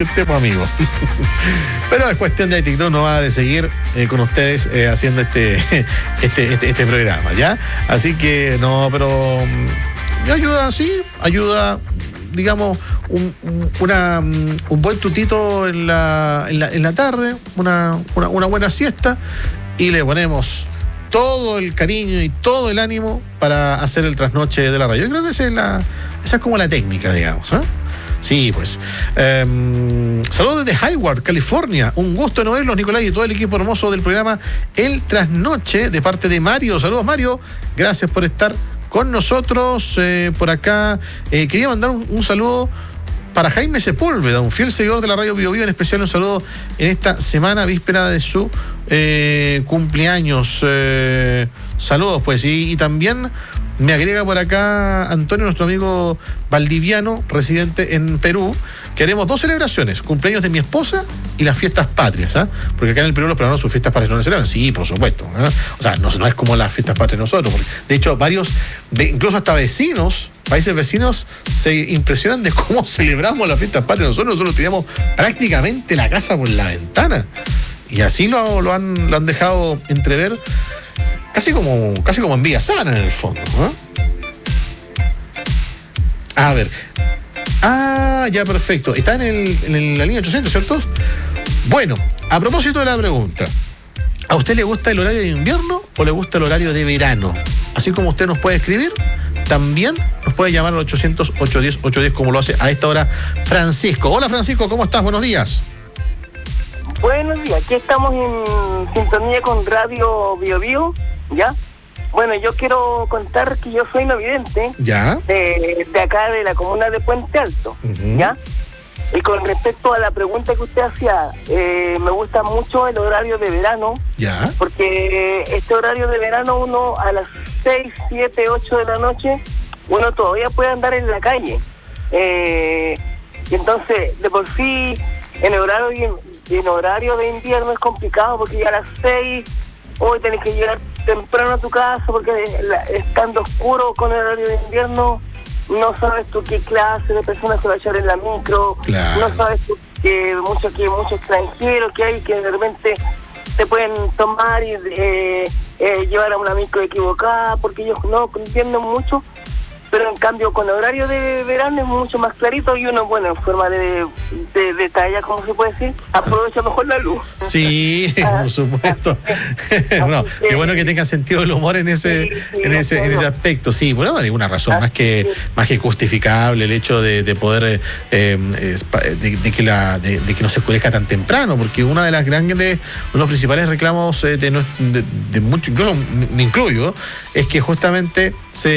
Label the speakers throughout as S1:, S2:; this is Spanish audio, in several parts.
S1: usted, pues, amigo. Pero es cuestión de actitud, no va de seguir con ustedes haciendo este programa, ¿ya? Así que, no, pero ayuda, sí, ayuda, digamos, un buen tutito en la tarde, una buena siesta, y le ponemos todo el cariño y todo el ánimo para hacer el trasnoche de la radio. Yo creo que esa es como la técnica, digamos, ¿eh? Sí, pues. Saludos desde Hayward, California. Un gusto de no verlos, Nicolás, y todo el equipo hermoso del programa El Trasnoche, de parte de Mario. Saludos, Mario. Gracias por estar con nosotros por acá. Quería mandar un saludo para Jaime Sepúlveda, un fiel seguidor de la radio Bio Bio, en especial un saludo en esta semana, víspera de su cumpleaños. Saludos, pues. Y también me agrega por acá Antonio, nuestro amigo valdiviano, residente en Perú, que haremos 2 celebraciones: cumpleaños de mi esposa y las fiestas patrias, ¿eh? Porque acá en el Perú los peruanos sus fiestas patrias no las celebran. Sí, por supuesto, ¿eh? O sea, no es como las fiestas patrias nosotros. De hecho, varios, incluso hasta vecinos, países vecinos, se impresionan de cómo celebramos las fiestas patrias. Nosotros teníamos prácticamente la casa por la ventana. Y así lo han dejado entrever, casi como en Villa Sana, en el fondo, ¿no? A ver. Ya, perfecto. Está en la línea 800, ¿cierto? Bueno, a propósito de la pregunta, ¿a usted le gusta el horario de invierno o le gusta el horario de verano? Así como usted nos puede escribir, también nos puede llamar al 800-810-810, como lo hace a esta hora Francisco. Hola, Francisco, ¿cómo estás? Buenos días.
S2: Buenos días, aquí estamos en sintonía con Radio Bio Bio, ¿ya? Bueno, yo quiero contar que yo soy no vidente,
S1: ¿ya?
S2: De acá de la comuna de Puente Alto, ¿ya? Y con respecto a la pregunta que usted hacía, me gusta mucho el horario de verano,
S1: ¿ya?
S2: Porque este horario de verano, uno a las 6, 7, 8 de la noche, uno todavía puede andar en la calle. Y entonces, de por sí, en horario de invierno es complicado, porque ya a las 6 hoy tenés que llegar temprano a tu casa, porque estando oscuro con el horario de invierno, no sabes tú qué clase de personas se va a echar en la micro, claro. No sabes tú que muchos extranjeros que hay que de repente te pueden tomar y llevar a una micro equivocada, porque ellos no entienden mucho. Pero en cambio con el horario de verano es mucho más clarito, y uno, bueno, en forma de talla, como se puede decir, aprovecha mejor la luz.
S1: Sí, por supuesto. Bueno, qué bueno que tenga sentido el humor en ese aspecto. Sí, bueno, hay una razón más que justificable el hecho de poder de que no se oscurezca tan temprano, porque una de las grandes, uno de los principales reclamos de mucho, incluso me incluyo, es que justamente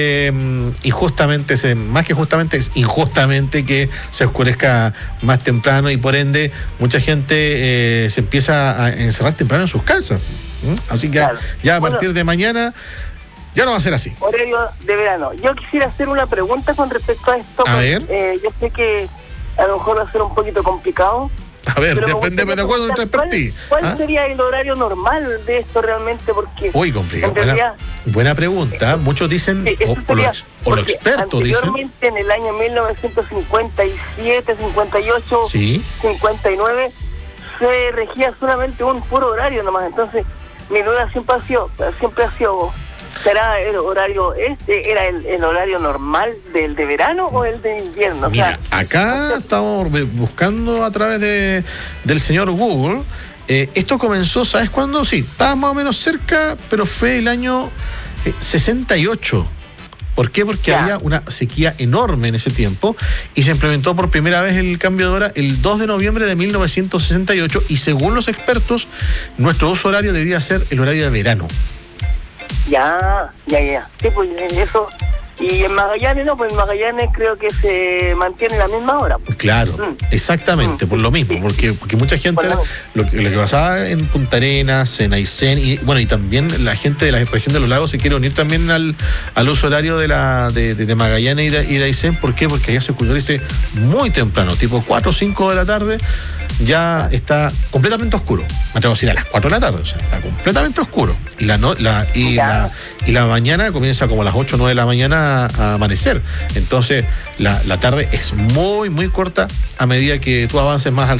S1: es injustamente que se oscurezca más temprano, y por ende mucha gente se empieza a encerrar temprano en sus casas. Así que claro, ya a partir de mañana ya no va a ser así.
S2: Horario de verano. Yo quisiera hacer una pregunta con respecto a esto.
S1: A ver.
S2: Yo sé que a lo mejor va a ser un poquito complicado.
S1: A ver, depende de acuerdo entre expertise.
S2: ¿Cuál sería el horario normal de esto realmente? Porque
S1: uy, complicado. Buena pregunta. Muchos dicen, o los expertos dicen.
S2: Anteriormente, en el año 1957, 58,
S1: ¿sí?
S2: 59, se regía solamente un puro horario nomás. Entonces, mi duda siempre ha sido, ¿será el horario era el horario normal del de verano o el de invierno?
S1: Mira, acá estamos buscando a través del señor Google. Esto comenzó, ¿sabes cuándo? Sí, estaba más o menos cerca, pero fue el año 68. ¿Por qué? Porque había una sequía enorme en ese tiempo, y se implementó por primera vez el cambio de hora el 2 de noviembre de 1968, y según los expertos, nuestro uso horario debería ser el horario de verano.
S2: Ya. Sí, pues eso. Y en Magallanes no, pues en Magallanes creo que se mantiene la misma hora.
S1: Claro, exactamente, por lo mismo, porque mucha gente, lo que pasaba en Punta Arenas, en Aysén, y bueno, y también la gente de la región de los lagos se quiere unir también al uso horario de Magallanes y de Aysén. ¿Por qué? Porque allá se oscurece muy temprano, tipo 4 o 5 de la tarde, ya está completamente oscuro. Me atrevo a decir a las 4 de la tarde, o sea, está completamente oscuro. Y la mañana comienza como a las 8 o 9 de la mañana a amanecer. Entonces, la tarde es muy, muy corta a medida que tú avances más al